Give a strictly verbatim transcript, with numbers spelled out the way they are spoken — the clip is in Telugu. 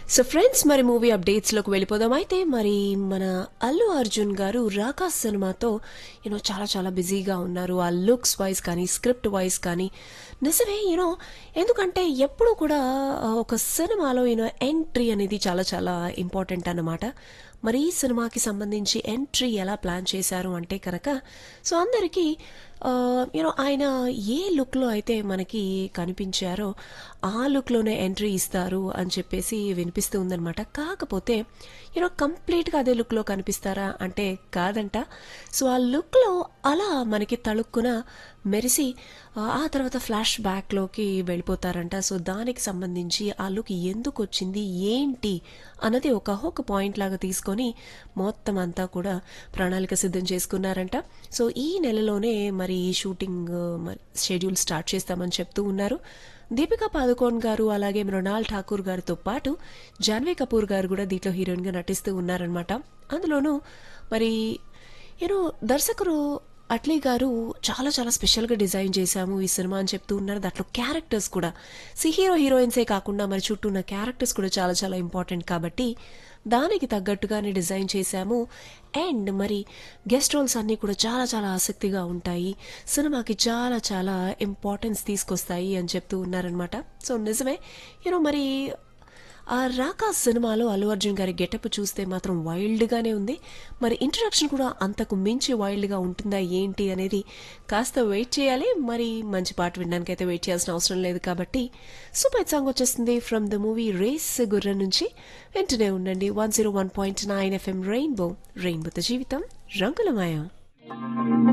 సో ఫ్రెండ్స్, మరి మూవీ అప్డేట్స్లోకి వెళ్ళిపోదాం. అయితే మరి మన అల్లు అర్జున్ గారు రాకా సినిమాతో యూనో చాలా చాలా బిజీగా ఉన్నారు. ఆ లుక్స్ వైజ్ కానీ స్క్రిప్ట్ వైజ్ కానీ నిజమే యూనో ఎందుకంటే ఎప్పుడు కూడా ఆ, ఒక సినిమాలో యూనో ఎంట్రీ అనేది చాలా చాలా ఇంపార్టెంట్ అన్నమాట. మరి ఈ సినిమాకి సంబంధించి ఎంట్రీ ఎలా ప్లాన్ చేశారు అంటే కనుక సో అందరికీ యూనో ఆయన ఏ లుక్లో అయితే మనకి కనిపించారో ఆ లుక్లోనే ఎంట్రీ ఇస్తారు అని చెప్పేసి వినిపిస్తూ ఉందనమాట. కాకపోతే యూనో కంప్లీట్గా అదే లుక్లో కనిపిస్తారా అంటే కాదంట. సో ఆ లుక్లో అలా మనకి తళుక్కున మెరిసి ఆ ఆ తర్వాత ఫ్లాష్ బ్యాక్లోకి వెళ్ళిపోతారంట. సో దానికి సంబంధించి ఆ లుక్ ఎందుకు వచ్చింది ఏంటి అన్నది ఒక ఒక పాయింట్ లాగా తీసుకొని మొత్తం అంతా కూడా ప్రణాళిక సిద్ధం చేసుకున్నారంట. సో ఈ నెలలోనే మరి ఈ షూటింగ్ మరి షెడ్యూల్ స్టార్ట్ చేస్తామని చెప్తూ ఉన్నారు. దీపికా పాదుకోన్ గారు అలాగే మృణాల్ ఠాకూర్ గారితో పాటు జాన్వీ కపూర్ గారు కూడా దీంట్లో హీరోయిన్గా నటిస్తూ ఉన్నారనమాట. అందులోనూ మరి యూనో దర్శకుడు అట్లీ గారు చాలా చాలా స్పెషల్గా డిజైన్ చేశాము ఈ సినిమా అని చెప్తూ ఉన్నారు. దాంట్లో క్యారెక్టర్స్ కూడా సి హీరో హీరోయిన్సే కాకుండా మరి చుట్టూ ఉన్న క్యారెక్టర్స్ కూడా చాలా చాలా ఇంపార్టెంట్ కాబట్టి దానికి తగ్గట్టుగానే డిజైన్ చేశాము. అండ్ మరి గెస్ట్ రోల్స్ అన్నీ కూడా చాలా చాలా ఆసక్తిగా ఉంటాయి, సినిమాకి చాలా చాలా ఇంపార్టెన్స్ తీసుకొస్తాయి అని చెప్తూ ఉన్నారనమాట. సో నిజమే యూనో మరి ఆ రాకా సినిమాలో అల్లు అర్జున్ గారి గెటప్ చూస్తే మాత్రం వైల్డ్గానే ఉంది. మరి ఇంట్రడక్షన్ కూడా అంతకు మించి వైల్డ్గా ఉంటుందా ఏంటి అనేది కాస్త వెయిట్ చేయాలి. మరి మంచి పాట వినడానికి అయితే వెయిట్ చేయాల్సిన అవసరం లేదు కాబట్టి సూపర్ సాంగ్ వచ్చేస్తుంది ఫ్రమ్ ద మూవీ రేస్ గుర్రం నుంచి. వెంటనే ఉండండి one zero one point nine FM rainbow రెయిన్బోతో జీవితం రంగులమయం.